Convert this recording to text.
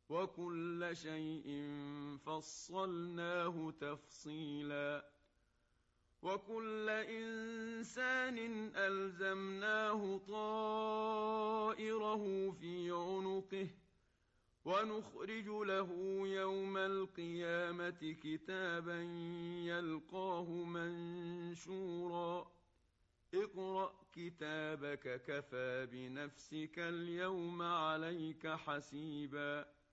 وكل شيء فصلناه تفصيلا وكل إنسان ألزمناه طائره في عنقه ونخرج له يوم القيامة كتابا يلقاه منشورا اقرأ كتابك كفى بنفسك اليوم عليك حسيبا